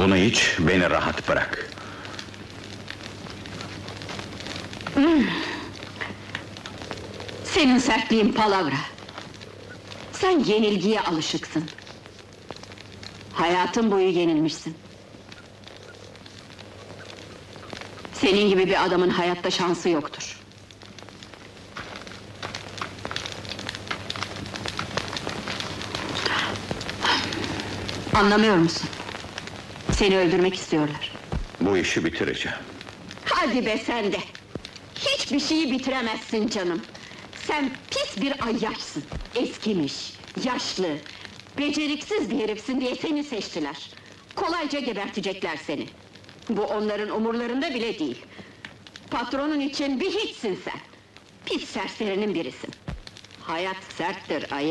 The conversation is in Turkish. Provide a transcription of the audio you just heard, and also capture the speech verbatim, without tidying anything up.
Bunu iç, beni rahat bırak. Senin sertliğin palavra. Sen yenilgiye alışıksın. Hayatın boyu yenilmişsin. Senin gibi bir adamın hayatta şansı yoktur. Anlamıyor musun? Seni öldürmek istiyorlar. Bu işi bitireceğim. Hadi be sen de! Hiçbir şeyi bitiremezsin canım! Sen pis bir ayyaşsın! Eskimiş, yaşlı, beceriksiz bir herifsin diye seni seçtiler! Kolayca gebertecekler seni! Bu onların umurlarında bile değil! Patronun için bir hiçsin sen! Pis serserinin birisin! Hayat serttir, ay.